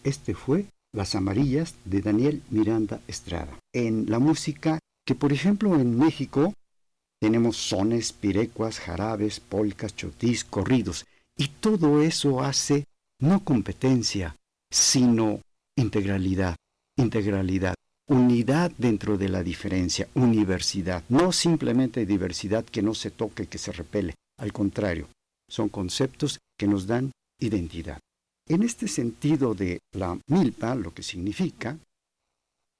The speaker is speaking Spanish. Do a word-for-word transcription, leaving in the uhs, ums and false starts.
Este fue Las Amarillas de Daniel Miranda Estrada. En la música, que por ejemplo en México tenemos sones, pirecuas, jarabes, polcas, chotís, corridos, y todo eso hace no competencia, sino integralidad, integralidad, unidad dentro de la diferencia, universidad, no simplemente diversidad que no se toque, que se repele, al contrario, son conceptos que nos dan identidad. En este sentido de la milpa, lo que significa,